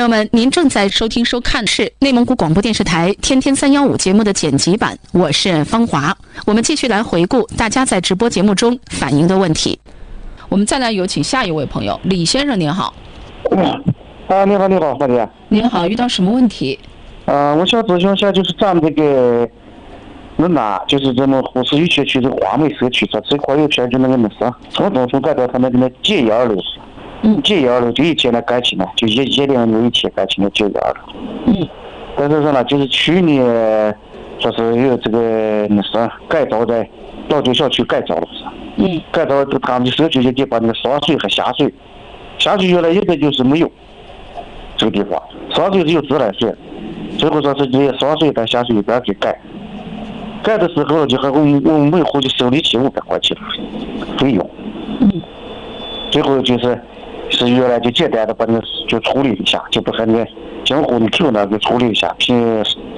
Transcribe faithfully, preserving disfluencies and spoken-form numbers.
友们，您正在收听收看的是内蒙古广播电视台天天三幺五节目的剪辑版，我是方华。我们继续来回顾大家在直播节目中反映的问题。我们再来有请下一位朋友，李先生您好。 啊，你好，你好，大姐。 您好，遇到什么问题？ 呃，我想咨询一下，就是咱们这个人呐，就是咱们呼市一学区的华美社区，它这块有片就那个么事，从东从改到他们那个解一二楼，嗯，解一二楼就以前呢改起来，就一一两年以前改起来解一二楼，嗯，但是说呢，就是去年说是有这个么事改造在老旧小区改造了，嗯，改造他们的社区就得把那个刷水和下水，下水原来有的就是没有，这个地方刷水是有自来水。最后说是这些刷水在下水一边给改，改的时候就和我们我们每户就收利息五百块钱费用，嗯，最后就是是原来就简单的把那个就处理一下，就不和那个江湖的头呢给处理一下，凭